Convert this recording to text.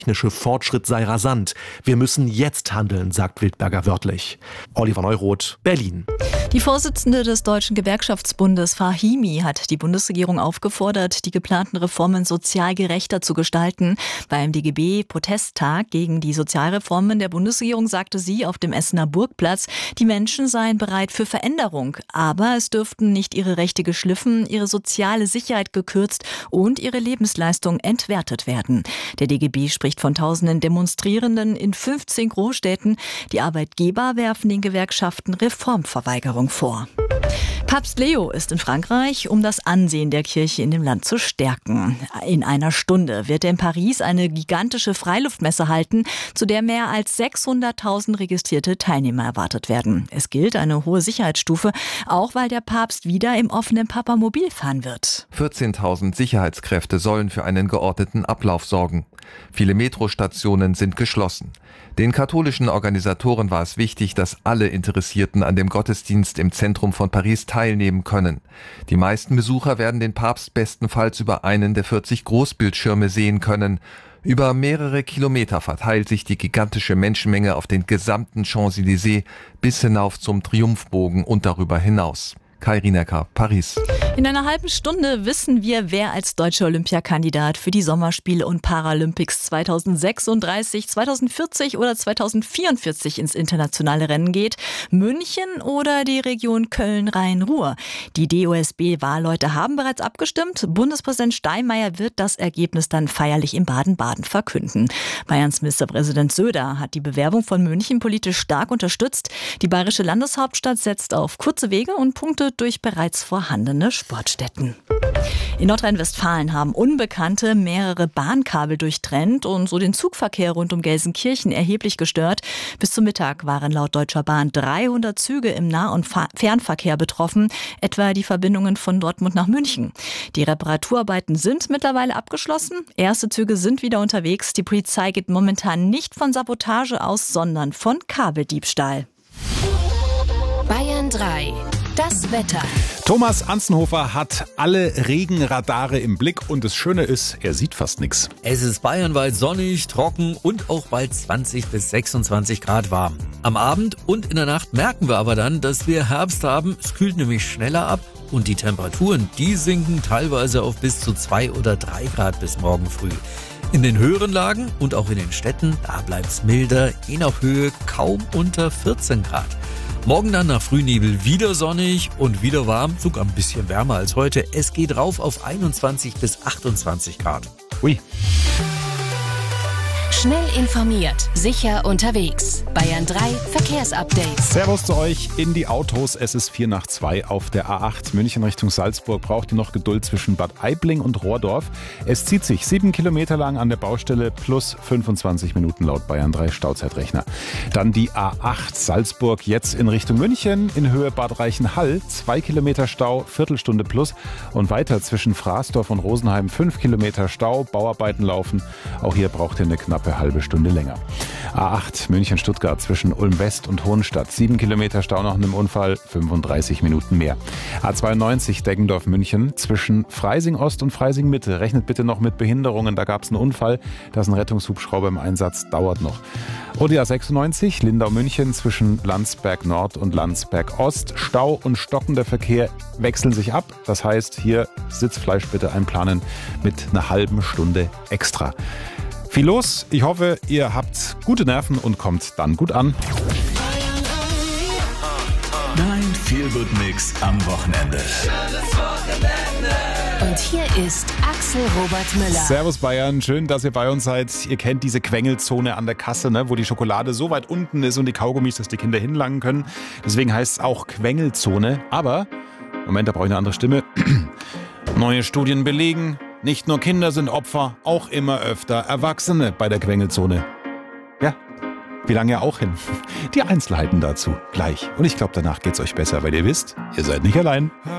technische Fortschritt sei rasant. Wir müssen jetzt handeln, sagt Wildberger wörtlich. Oliver Neuroth, Berlin. Die Vorsitzende des Deutschen Gewerkschaftsbundes Fahimi hat die Bundesregierung aufgefordert, die geplanten Reformen sozial gerechter zu gestalten. Beim DGB-Protesttag gegen die Sozialreformen der Bundesregierung sagte sie auf dem Essener Burgplatz, die Menschen seien bereit für Veränderung, aber es dürften nicht ihre Rechte geschliffen, ihre soziale Sicherheit gekürzt und ihre Lebensleistung entwertet werden. Der DGB spricht von tausenden Demonstrierenden in 15 Großstädten. Die Arbeitgeber werfen den Gewerkschaften Reformverweigerung vor. Papst Leo ist in Frankreich, um das Ansehen der Kirche in dem Land zu stärken. In einer Stunde wird er in Paris eine gigantische Freiluftmesse halten, zu der mehr als 600.000 registrierte Teilnehmer erwartet werden. Es gilt eine hohe Sicherheitsstufe, auch weil der Papst wieder im offenen Papamobil fahren wird. 14.000 Sicherheitskräfte sollen für einen geordneten Ablauf sorgen. Viele Metrostationen sind geschlossen. Den katholischen Organisatoren war es wichtig, dass alle Interessierten an dem Gottesdienst im Zentrum von Paris teilnehmen können. Die meisten Besucher werden den Papst bestenfalls über einen der 40 Großbildschirme sehen können. Über mehrere Kilometer verteilt sich die gigantische Menschenmenge auf den gesamten Champs-Élysées bis hinauf zum Triumphbogen und darüber hinaus. Kai Rienecker, Paris. In einer halben Stunde wissen wir, wer als deutscher Olympiakandidat für die Sommerspiele und Paralympics 2036, 2040 oder 2044 ins internationale Rennen geht. München oder die Region Köln-Rhein-Ruhr. Die DOSB-Wahlleute haben bereits abgestimmt. Bundespräsident Steinmeier wird das Ergebnis dann feierlich in Baden-Baden verkünden. Bayerns Ministerpräsident Söder hat die Bewerbung von München politisch stark unterstützt. Die bayerische Landeshauptstadt setzt auf kurze Wege und Punkte durch bereits vorhandene Sportstätten. In Nordrhein-Westfalen haben Unbekannte mehrere Bahnkabel durchtrennt und so den Zugverkehr rund um Gelsenkirchen erheblich gestört. Bis zum Mittag waren laut Deutscher Bahn 300 Züge im Nah- und Fernverkehr betroffen, etwa die Verbindungen von Dortmund nach München. Die Reparaturarbeiten sind mittlerweile abgeschlossen. Erste Züge sind wieder unterwegs. Die Polizei geht momentan nicht von Sabotage aus, sondern von Kabeldiebstahl. Bayern 3. Das Wetter. Thomas Anzenhofer hat alle Regenradare im Blick und das Schöne ist, er sieht fast nichts. Es ist bayernweit sonnig, trocken und auch bald 20 bis 26 Grad warm. Am Abend und in der Nacht merken wir aber dann, dass wir Herbst haben. Es kühlt nämlich schneller ab und die Temperaturen, die sinken teilweise auf bis zu 2 oder 3 Grad bis morgen früh. In den höheren Lagen und auch in den Städten, da bleibt es milder, je nach Höhe kaum unter 14 Grad. Morgen dann nach Frühnebel wieder sonnig und wieder warm, sogar ein bisschen wärmer als heute. Es geht rauf auf 21 bis 28 Grad. Ui. Schnell informiert, sicher unterwegs. Bayern 3 Verkehrsupdates. Servus zu euch in die Autos. Es ist 1:04 auf der A8 München Richtung Salzburg. Braucht ihr noch Geduld zwischen Bad Aibling und Rohrdorf. Es zieht sich 7 Kilometer lang an der Baustelle plus 25 Minuten laut Bayern 3 Stauzeitrechner. Dann die A8 Salzburg jetzt in Richtung München in Höhe Bad Reichenhall. 2 Kilometer Stau, Viertelstunde plus. Und weiter zwischen Fraßdorf und Rosenheim 5 Kilometer Stau. Bauarbeiten laufen. Auch hier braucht ihr eine knappe halbe Stunde länger. A8 München-Stuttgart zwischen Ulm-West und Hohenstadt. 7 Kilometer Stau nach einem Unfall, 35 Minuten mehr. A92 Deggendorf-München zwischen Freising-Ost und Freising-Mitte. Rechnet bitte noch mit Behinderungen. Da gab es einen Unfall. Da ist ein Rettungshubschrauber im Einsatz. Dauert noch. Und die A96 Lindau-München zwischen Landsberg-Nord und Landsberg-Ost. Stau und stockender Verkehr wechseln sich ab. Das heißt, hier Sitzfleisch bitte einplanen mit einer halben Stunde extra. Viel los. Ich hoffe, ihr habt gute Nerven und kommt dann gut an. Dein Feel-Good-Mix am Wochenende. Und hier ist Axel Robert Müller. Servus Bayern, schön, dass ihr bei uns seid. Ihr kennt diese Quengelzone an der Kasse, ne, wo die Schokolade so weit unten ist und die Kaugummis, dass die Kinder hinlangen können. Deswegen heißt es auch Quengelzone. Aber, Moment, da brauche ich eine andere Stimme. Neue Studien belegen, nicht nur Kinder sind Opfer, auch immer öfter Erwachsene bei der Quengelzone. Ja, wie lange ja auch hin. Die Einzelheiten dazu gleich. Und ich glaube, danach geht's euch besser, weil ihr wisst, ihr seid nicht allein.